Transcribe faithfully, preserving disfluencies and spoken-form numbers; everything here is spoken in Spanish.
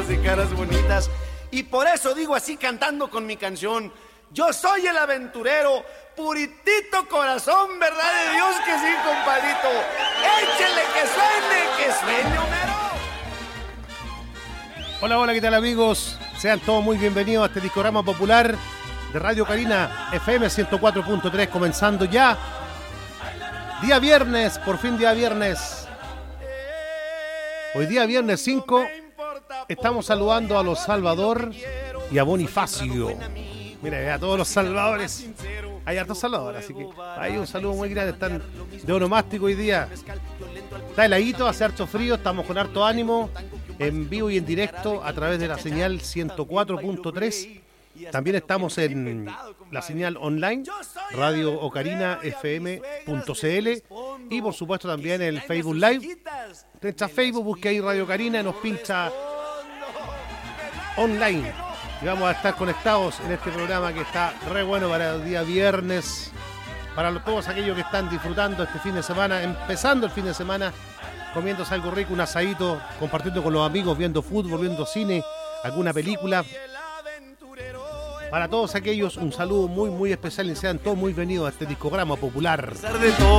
hermosas y caras bonitas. Y por eso digo así cantando con mi canción: yo soy el aventurero, puritito corazón, verdad de Dios que sí, compadrito. Échele que suene, que suene, Homero. Hola, hola, ¿qué tal, amigos? Sean todos muy bienvenidos a este discograma popular de Radio Ocarina F M ciento cuatro punto tres, comenzando ya. Día viernes, por fin día viernes. Hoy día viernes cinco, estamos saludando a los Salvador y a Bonifacio. Mira, a todos los salvadores. Hay hartos salvadores, así que hay un saludo muy grande. Están de onomástico hoy día. Está heladito, hace harto frío, estamos con harto ánimo, en vivo y en directo a través de la señal ciento cuatro punto tres. También estamos en la señal online, radio ocarina f m punto c l, y por supuesto también el Facebook Live. Entra a Facebook, busque ahí Radio Ocarina y nos pincha online. Y vamos a estar conectados en este programa que está re bueno para el día viernes, para todos aquellos que están disfrutando este fin de semana, empezando el fin de semana, comiéndose algo rico, un asadito, compartiendo con los amigos, viendo fútbol, viendo cine, alguna película. Para todos aquellos, un saludo muy, muy especial y sean todos muy bienvenidos a este discograma popular.